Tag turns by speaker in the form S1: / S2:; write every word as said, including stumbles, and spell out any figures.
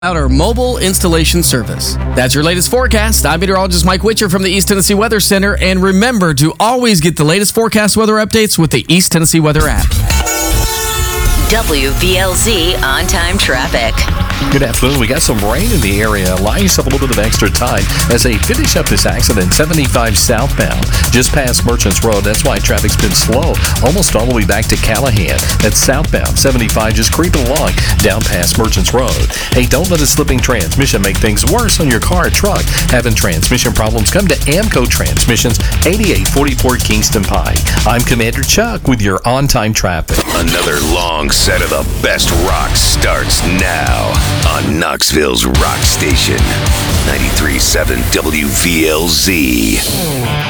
S1: Our mobile installation service. That's your latest forecast. I'm meteorologist Mike Witcher from the East Tennessee Weather Center. And remember to always get the latest forecast weather updates with the East Tennessee Weather app.
S2: W V L Z on-time traffic.
S3: Good afternoon. We got some rain in the area. Allow yourself a little bit of extra time as they finish up this accident, seventy-five southbound, just past Merchants Road. That's why traffic's been slow, almost all the way back to Callahan. That's southbound, seventy-five, just creeping along down past Merchants Road. Hey, don't let a slipping transmission make things worse on your car or truck. Having transmission problems, come to Amco Transmissions, eighty-eight forty-four Kingston Pike. I'm Commander Chuck with your on-time traffic.
S4: Another long set of the best rock starts now on Knoxville's Rock Station, ninety-three point seven W V L Z.